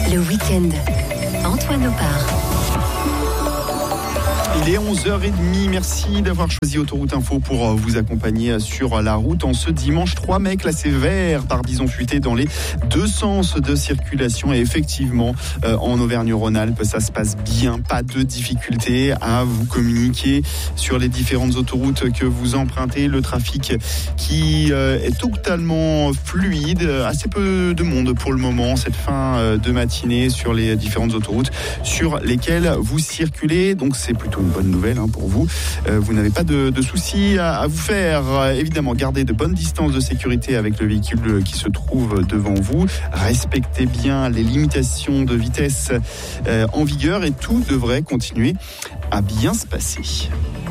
Le week-end, Antoine Opar. Il est 11h30, merci d'avoir choisi Autoroute Info pour vous accompagner sur la route en ce dimanche 3 mai, classé vert par bison futé dans les deux sens de circulation. Et effectivement, en Auvergne-Rhône-Alpes, ça se passe bien, pas de difficulté à vous communiquer sur les différentes autoroutes que vous empruntez. Le trafic qui est totalement fluide, assez peu de monde pour le moment, cette fin de matinée sur les différentes autoroutes sur lesquelles vous circulez. Donc c'est plutôt une bonne nouvelle pour vous. Vous n'avez pas de soucis à vous faire. Évidemment, gardez de bonnes distances de sécurité avec le véhicule qui se trouve devant vous. Respectez bien les limitations de vitesse en vigueur et tout devrait continuer à bien se passer.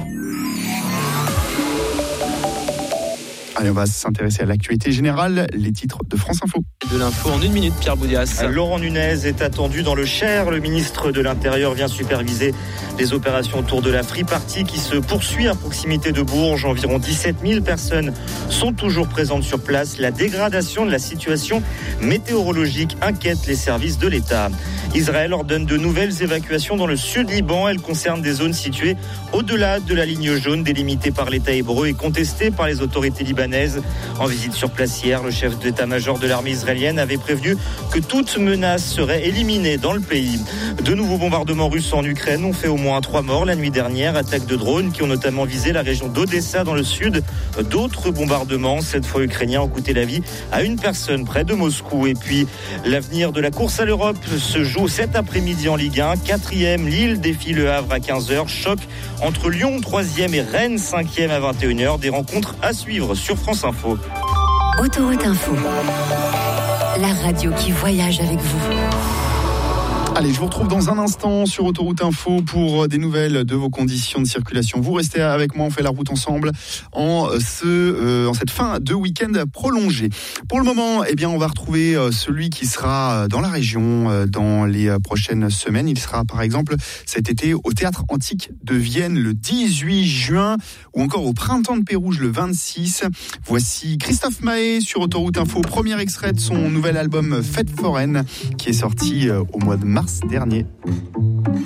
Allez, on va s'intéresser à l'actualité générale, les titres de France Info. De l'info en 1 minute, Pierre Boudias. Laurent Nunez est attendu dans le Cher. Le ministre de l'Intérieur vient superviser les opérations autour de la Free Party qui se poursuit à proximité de Bourges. Environ 17 000 personnes sont toujours présentes sur place. La dégradation de la situation météorologique inquiète les services de l'État. Israël ordonne de nouvelles évacuations dans le sud Liban. Elles concernent des zones situées au-delà de la ligne jaune délimitée par l'État hébreu et contestée par les autorités libanaises. En visite sur place hier, le chef d'état-major de l'armée israélienne avait prévenu que toute menace serait éliminée dans le pays. De nouveaux bombardements russes en Ukraine ont fait au moins 3 morts la nuit dernière. Attaques de drones qui ont notamment visé la région d'Odessa dans le sud. D'autres bombardements, cette fois ukrainiens, ont coûté la vie à une personne près de Moscou. Et puis, l'avenir de la course à l'Europe se joue cet après-midi en Ligue 1. 4e, Lille défie Le Havre à 15h. Choc entre Lyon, 3e et Rennes, 5e à 21h. Des rencontres à suivre sur France Info. Autoroute Info, la radio qui voyage avec vous. Allez, je vous retrouve dans un instant sur Autoroute Info pour des nouvelles de vos conditions de circulation. Vous restez avec moi, on fait la route ensemble en cette fin de week-end prolongé. Pour le moment, on va retrouver celui qui sera dans la région dans les prochaines semaines. Il sera par exemple cet été au Théâtre Antique de Vienne le 18 juin ou encore au Printemps de Pérouge le 26. Voici Christophe Mahé sur Autoroute Info, premier extrait de son nouvel album Fête foraine qui est sorti au mois de mars dernier.